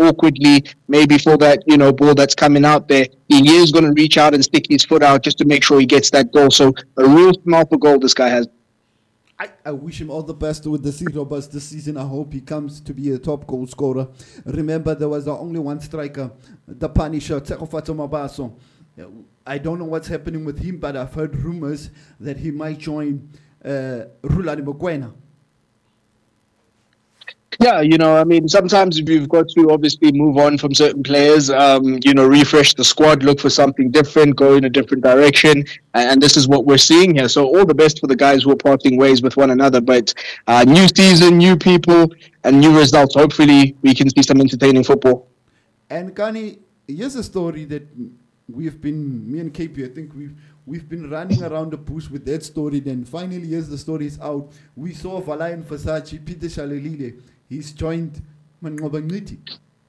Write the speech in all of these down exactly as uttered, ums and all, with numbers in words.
awkwardly, maybe for that, you know, ball that's coming out there, he is going to reach out and stick his foot out just to make sure he gets that goal. So a real smile for goal this guy has. I, I wish him all the best with the Sea Robbers this season. I hope he comes to be a top goal scorer. Remember, there was only one striker, the Punisher, Tsekofatso Mabaso. I don't know what's happening with him, but I've heard rumors that he might join uh, Rulani Mokoena. Yeah, you know, I mean, sometimes you've got to obviously move on from certain players, um, you know, refresh the squad, look for something different, go in a different direction. And this is what we're seeing here. So all the best for the guys who are parting ways with one another. But uh, new season, new people, and new results. Hopefully we can see some entertaining football. And Kani, here's a story that we've been, me and K P, I think we've, we've been running around the bush with that story. Then finally, here's the story is out. We saw Valayan Versace, Peter Shalelile. He's joined Manqoba Nciti.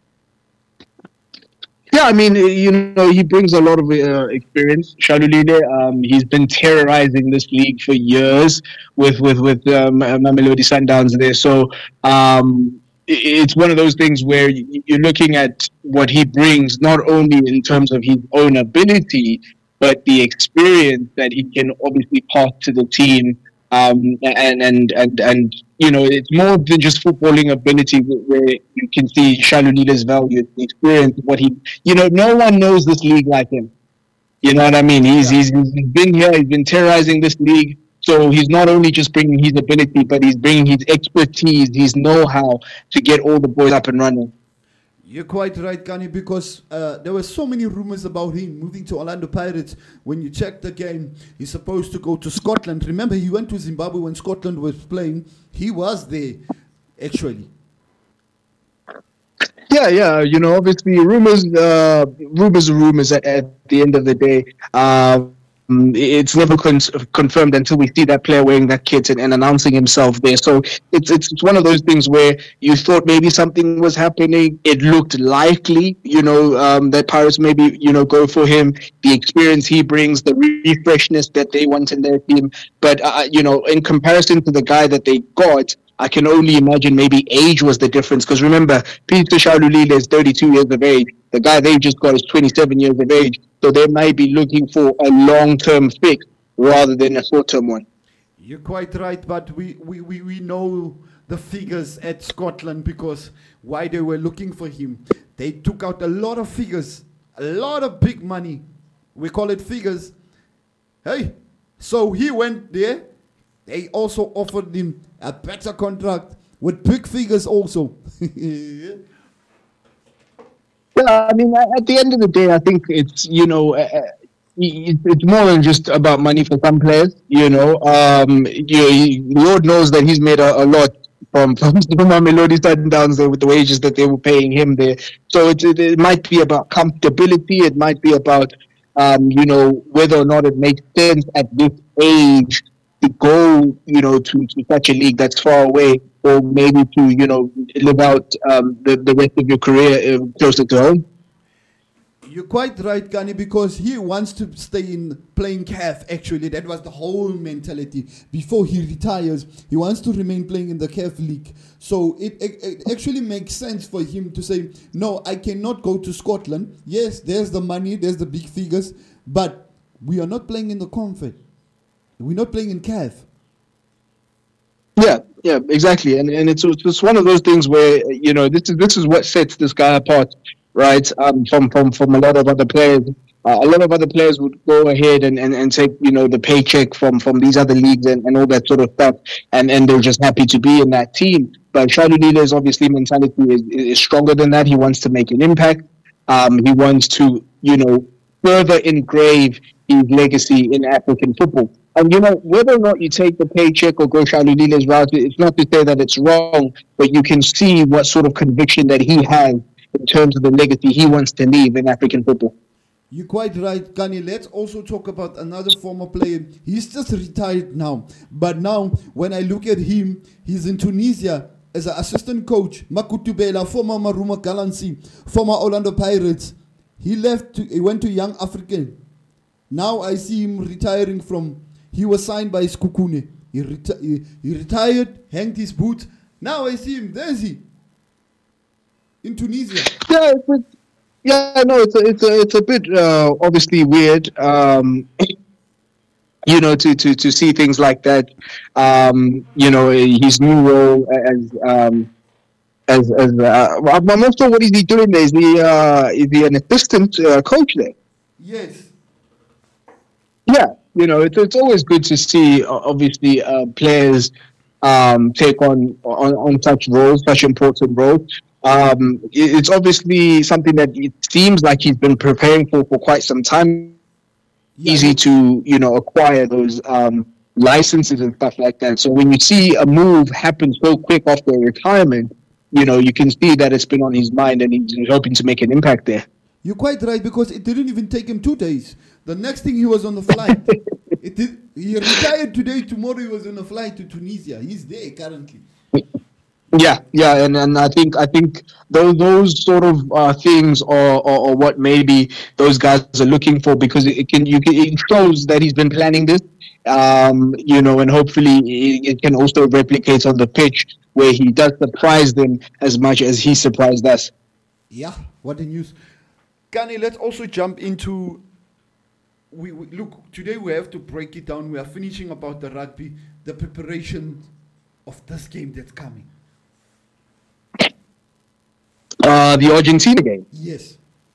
Yeah, I mean, you know, he brings a lot of uh, experience. Shalulile, um, he's been terrorizing this league for years with with with um, Mamelodi Sundowns there. So um, it's one of those things where you're looking at what he brings, not only in terms of his own ability, but the experience that he can obviously pass to the team. Um, and, and, and, and, you know, it's more than just footballing ability where you can see Shalulile's value, the experience, what he, you know, no one knows this league like him. You know what I mean? He's, he's, he's been here, he's been terrorizing this league. So he's not only just bringing his ability, but he's bringing his expertise, his know-how to get all the boys up and running. You're quite right, Kani, because uh, there were so many rumors about him moving to Orlando Pirates. When you check the game, he's supposed to go to Scotland. Remember, he went to Zimbabwe when Scotland was playing. He was there, actually. Yeah, yeah. You know, obviously, rumors, uh, rumors are rumors at, at the end of the day. Um, It's never con- confirmed until we see that player wearing that kit and, and announcing himself there. So it's, it's it's one of those things where you thought maybe something was happening. It looked likely, you know, um, that Pirates maybe, you know, go for him. The experience he brings, the refreshness that they want in their team. But, uh, you know, in comparison to the guy that they got, I can only imagine maybe age was the difference. Because remember, Peter Shalulile is thirty-two years of age. The guy they just got is twenty-seven years of age. So they might be looking for a long-term fix rather than a short-term one. You're quite right, but we, we, we, we know the figures at Scotland because why they were looking for him. They took out a lot of figures, a lot of big money. We call it figures. Hey, so he went there. They also offered him a better contract with big figures also. Yeah, I mean, at the end of the day, I think it's, you know, uh, it's more than just about money for some players, you know. Um, you, Lord knows that he's made a, a lot from from Mamelodi Sundowns there with the wages that they were paying him there. So it, it, it might be about comfortability. It might be about, um, you know, whether or not it makes sense at this age to go, you know, to, to such a league that's far away, or maybe to, you know, live out um, the, the rest of your career uh, closer to home. You're quite right, Kani, because he wants to stay in playing C A F, actually. That was the whole mentality. Before he retires, he wants to remain playing in the C A F league. So it, it, it actually makes sense for him to say, no, I cannot go to Scotland. Yes, there's the money, there's the big figures, but we are not playing in the Comfort. We're not playing in C A F. Yeah, yeah, exactly, and and it's it's one of those things where, you know, this is this is what sets this guy apart, right? Um, from from from a lot of other players. Uh, a lot of other players would go ahead and, and, and take, you know, the paycheck from, from these other leagues and, and all that sort of stuff, and, and they're just happy to be in that team. But Shalulile's obviously mentality is, is stronger than that. He wants to make an impact. Um, he wants to, you know, further engrave his legacy in African football. And, you know, whether or not you take the paycheck or go Shalulile's route, it's not to say that it's wrong, but you can see what sort of conviction that he has in terms of the legacy he wants to leave in African football. You're quite right, Kani. Let's also talk about another former player. He's just retired now. But now, when I look at him, he's in Tunisia as an assistant coach. Makutu Bela, former Maruma Galansi, former Orlando Pirates. He left, to, he went to Young African. Now I see him retiring from, he was signed by Skukune. He, reti- he, he retired, hanged his boots. Now I see him, there's he. in Tunisia. Yeah, it's, it's- yeah, no, it's a, it's a, it's a bit uh, obviously weird. Um, you know, to, to, to see things like that. Um, you know, his new role as um, as as uh, I'm I'm not sure what is he doing there. Is he uh, is he an assistant uh, coach there? Yes. Yeah, you know, it's it's always good to see uh, obviously uh, players um, take on, on on such roles, such important roles. Um, it- it's obviously something that it seems like he's been preparing for for quite some time. Yeah. Easy to you know acquire those um, licenses and stuff like that. So when you see a move happen so quick after retirement, you know you can see that it's been on his mind and he's hoping to make an impact there. You're quite right because it didn't even take him two days. The next thing he was on the flight. It did, he retired today. Tomorrow he was on a flight to Tunisia. He's there currently. Yeah, yeah, and, and I think I think those those sort of uh, things are, are, are what maybe those guys are looking for because it, it can you can, it shows that he's been planning this, um, you know, and hopefully it, it can also replicate on the pitch where he does surprise them as much as he surprised us. Yeah, what a news. Kani, let's also jump into. We, we look today. We have to break it down. We are finishing about the rugby, the preparation of this game that's coming. Uh, the Argentina game. Yes.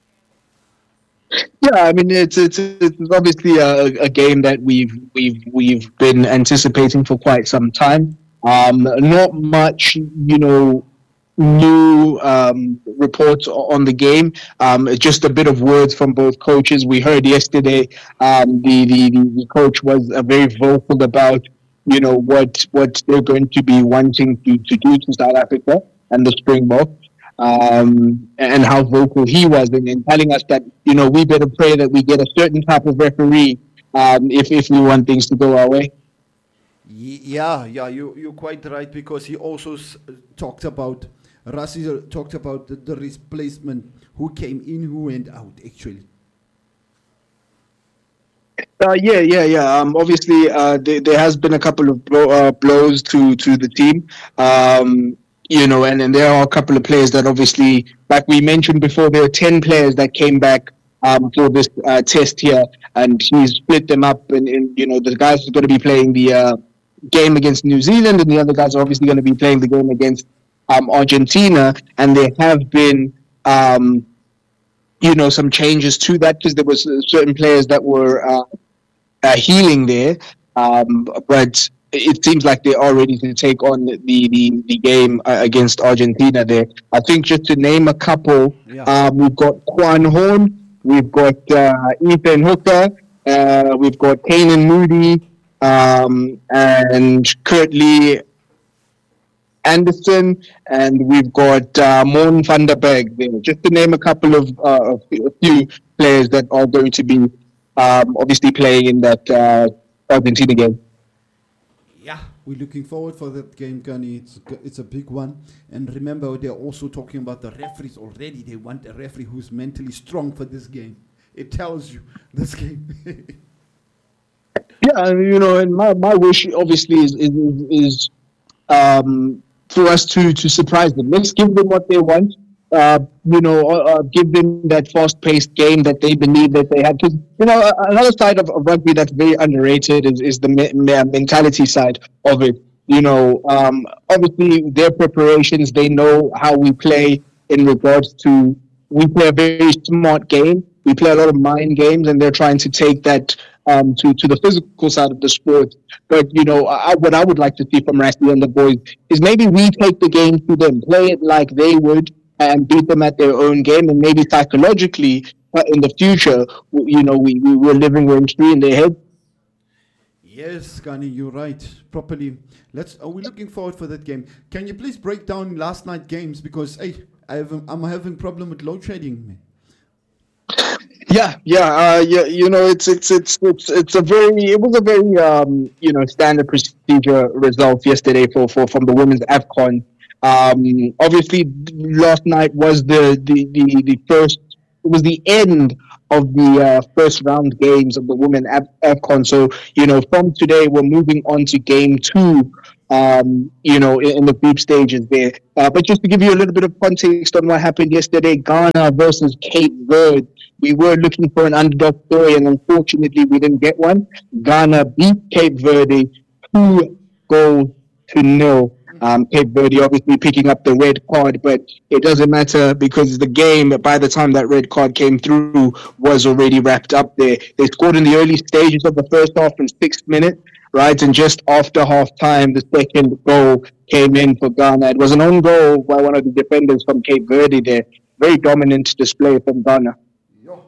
Yeah, I mean it's it's it's obviously a, a game that we've we've we've been anticipating for quite some time. Um, not much, you know, new um, reports o- on the game. Um, just a bit of words from both coaches. We heard yesterday um, the, the the the coach was uh, very vocal about you know what what they're going to be wanting to, to do to South Africa and the Springboks. Um, and how vocal he was in, in telling us that you know we better pray that we get a certain type of referee um, if if we want things to go our way. Ye- Yeah, yeah, you, you're quite right because he also s- talked about, Rassi uh, talked about the, the replacement, who came in, who went out, actually. Uh, yeah, yeah, yeah. Um, obviously, uh, there, there has been a couple of blow, uh, blows to to the team. Um, you know, and, and there are a couple of players that obviously, like we mentioned before, there are ten players that came back um, for this uh, test here, and he's split them up. And, and you know, the guys are going to be playing the uh, game against New Zealand, and the other guys are obviously going to be playing the game against um, Argentina. And there have been. Um, you know, some changes to that because there was uh, certain players that were uh, uh, healing there, um, but it seems like they are ready to take on the the, the game uh, against Argentina. There, I think just to name a couple, Yeah. um, we've got Quan Horn, we've got uh, Ethan Hooker, uh, we've got Kanan Moody, um, and Kurt Lee Anderson, and we've got uh, Morn van der Berg there, just to name a couple of uh, a few a few players that are going to be um, obviously playing in that uh, Argentina game. Yeah, we're looking forward for that game, Kani. It's, g- it's a big one. And remember, they're also talking about the referees already. They want a referee who's mentally strong for this game. It tells you this game. Yeah, and, you know, and my, my wish obviously is is, is um, for us to to surprise them. Let's give them what they want. Uh, you know, uh, uh, give them that fast-paced game that they believe that they have. Because you know, a- another side of, of rugby that's very underrated is, is the me- me- mentality side of it. You know, um, obviously their preparations, they know how we play in regards to we play a very smart game. We play a lot of mind games, and they're trying to take that um, to to the physical side of the sport. But you know, I, what I would like to see from Rasty and the boys is maybe we take the game to them, play it like they would, and beat them at their own game, and maybe psychologically uh, in the future, w- you know, we we we're living rent free in their head. Yes, Kani, you're right. Properly. Let's. Are we looking forward for that game? Can you please break down last night games because hey, I have, I'm having problem with load shedding. Man. Yeah, yeah, uh, yeah. You know, it's it's it's it's it's a very it was a very um, you know standard procedure result yesterday for, for from the women's AFCON. Um, obviously, last night was the the, the, the first. It was the end of the uh, first round games of the women Af- AFCON. So you know, from today we're moving on to game two um, you know, in, in the group stages there. Uh, but just to give you a little bit of context on what happened yesterday, Ghana versus Cape Verde. We were looking for an underdog story, and unfortunately, we didn't get one. Ghana beat Cape Verde two goals to nil. Um, Cape Verde obviously picking up the red card, but it doesn't matter because the game, by the time that red card came through, was already wrapped up there. They scored in the early stages of the first half in six minutes, right? And just after half time, the second goal came in for Ghana. It was an own goal by one of the defenders from Cape Verde there. Very dominant display from Ghana. Yo.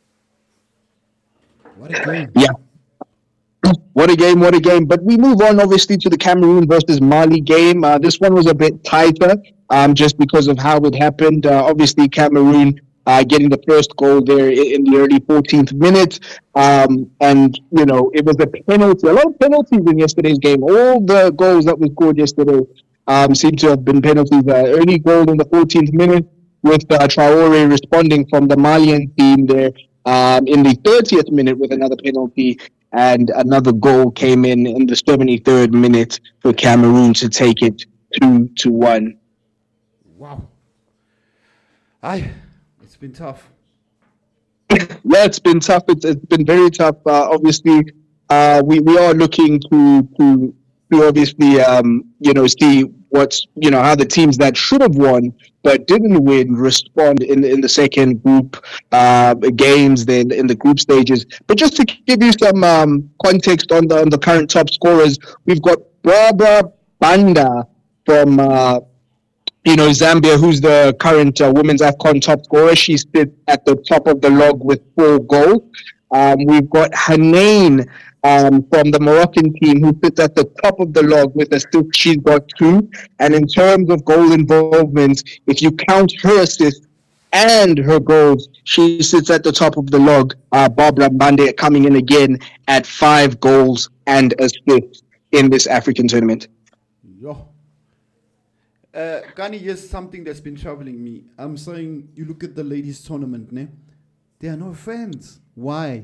What a game. Yeah. What a game, what a game. But we move on, obviously, to the Cameroon versus Mali game. Uh, this one was a bit tighter um, just because of how it happened. Uh, obviously, Cameroon uh, getting the first goal there in the early fourteenth minute. Um, and, you know, it was a penalty. A lot of penalties in yesterday's game. All the goals that were scored yesterday um, seem to have been penalties. Uh, early goal in the fourteenth minute with uh, Traore responding from the Malian team there um, in the thirtieth minute with another penalty. And another goal came in in the seventy-third minute for Cameroon to take it two to one. Wow. Aye, it's been tough. Yeah, it's been tough. It's, it's been very tough. Uh, obviously, uh, we, we are looking to to to obviously um, you know see what's you know how the teams that should have won but didn't win respond in in the second group uh, games, then in the group stages. But just to give you some um, context on the on the current top scorers, we've got Barbara Banda from uh, you know Zambia, who's the current uh, women's AFCON top scorer. She sits at the top of the log with four goals. Um, we've got Hanain um, from the Moroccan team, who sits at the top of the log with assists. She's got two. And in terms of goal involvement, if you count her assists and her goals, she sits at the top of the log. Uh, Barbara Bande coming in again at five goals and assists in this African tournament. Yo. Uh, Gani, here's something that's been troubling me. I'm saying, you look at the ladies' tournament, ne? There are no fans. Why?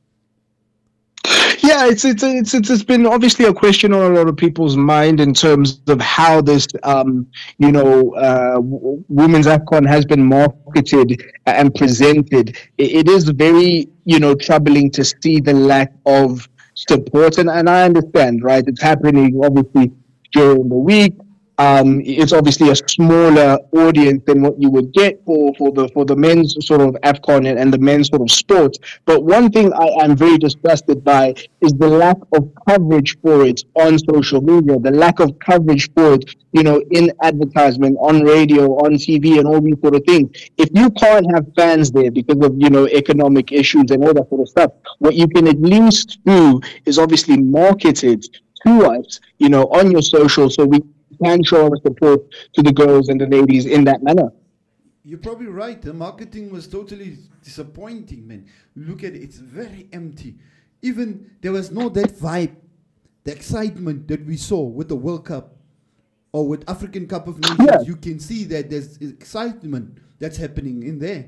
Yeah, it's it's it's it's it's been obviously a question on a lot of people's mind in terms of how this um you know uh w- women's AFCON has been marketed and presented. It, it is very you know troubling to see the lack of support, and, and I understand, right? It's happening obviously during the week. Um, it's obviously a smaller audience than what you would get for, for the for the men's sort of AFCON and, and the men's sort of sports. But one thing I am very disgusted by is the lack of coverage for it on social media, the lack of coverage for it, you know, in advertisement, on radio, on T V, and all these sort of things. If you can't have fans there because of, you know, economic issues and all that sort of stuff, what you can at least do is obviously market it to us, you know, on your social, so we can show our support to the girls and the ladies in that manner. You're probably right. The marketing was totally disappointing, man. Look at it, it's very empty. Even there was no that vibe, the excitement that we saw with the World Cup or with African Cup of Nations. Yeah. You can see that there's excitement that's happening in there.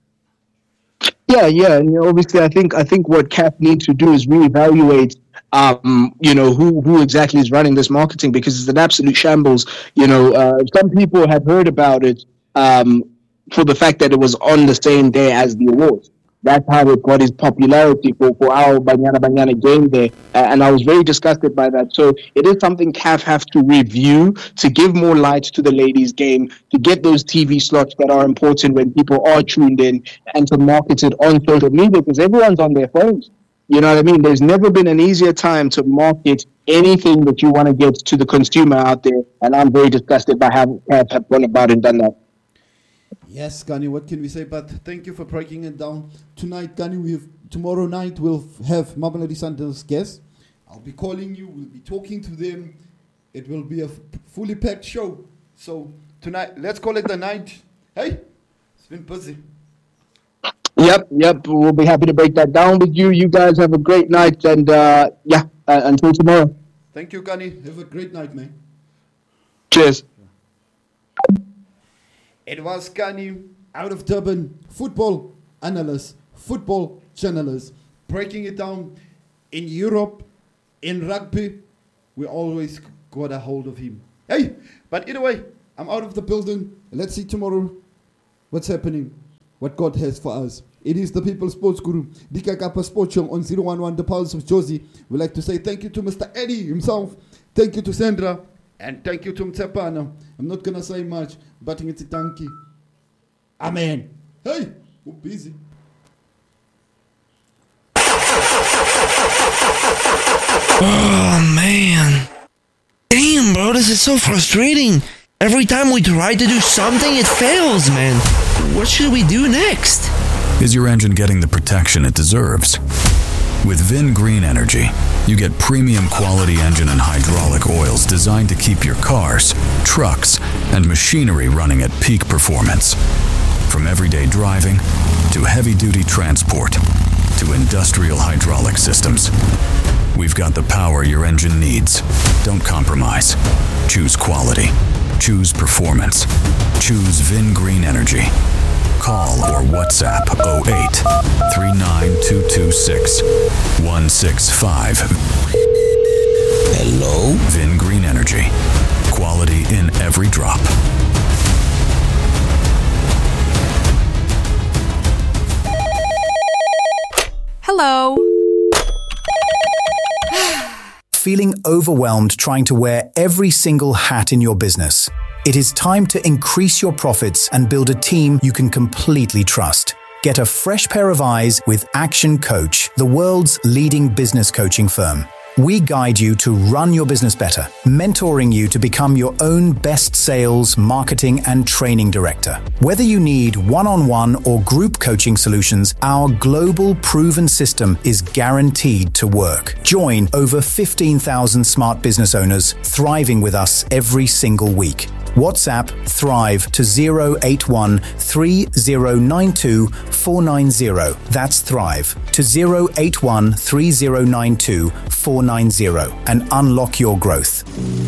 Yeah, yeah, and you know, obviously, I think I think what C A F needs to do is reevaluate, um, you know, who who exactly is running this marketing, because it's an absolute shambles. You know, uh, some people have heard about it um, for the fact that it was on the same day as the awards. That's how it got its popularity for, for our Banyana Banyana game there. Uh, and I was very disgusted by that. So it is something C A F have to review to give more light to the ladies' game, to get those T V slots that are important when people are tuned in, and to market it on social media, because everyone's on their phones. You know what I mean? There's never been an easier time to market anything that you want to get to the consumer out there. And I'm very disgusted by how C A F have gone about and done that. Yes, Gani, what can we say? But thank you for breaking it down. Tonight, Gani, we have, tomorrow night we'll have Mamelodi Sundowns guests. I'll be calling you, we'll be talking to them. It will be a f- fully packed show. So tonight, let's call it the night. Hey, it's been busy. Yep, yep, we'll be happy to break that down with you. You guys have a great night, and uh, yeah, uh, until tomorrow. Thank you, Gani. Have a great night, man. Cheers. It was Gani out of Durban, football analyst, football journalist, breaking it down in Europe, in rugby. We always got a hold of him. Hey, but anyway, I'm out of the building. Let's see tomorrow what's happening, what God has for us. It is the People's Sports Guru, Dika Kappa Sports Show on zero one one The Pulse of Josie. We'd like to say thank you to Mister Eddie himself. Thank you to Sandra. And thank you to Mtsepana. I'm not going to say much, but it's a donkey. Amen. Hey, we're busy. Oh, man. Damn, bro, this is so frustrating. Every time we try to do something, it fails, man. What should we do next? Is your engine getting the protection it deserves? With Vin Green Energy, you get premium quality engine and hydraulic oils designed to keep your cars, trucks, and machinery running at peak performance. From everyday driving to heavy-duty transport to industrial hydraulic systems, we've got the power your engine needs. Don't compromise. Choose quality. Choose performance. Choose Vin Green Energy. Call or WhatsApp oh eight, three nine two two six, one six five. Hello? Vin Green Energy. Quality in every drop. Hello. Feeling overwhelmed trying to wear every single hat in your business? It is time to increase your profits and build a team you can completely trust. Get a fresh pair of eyes with Action Coach, the world's leading business coaching firm. We guide you to run your business better, mentoring you to become your own best sales, marketing, and training director. Whether you need one-on-one or group coaching solutions, our global proven system is guaranteed to work. Join over fifteen thousand smart business owners thriving with us every single week. WhatsApp Thrive to zero eight one, three zero nine two, four nine zero. That's Thrive to zero eight one, three zero nine two, four nine zero and unlock your growth.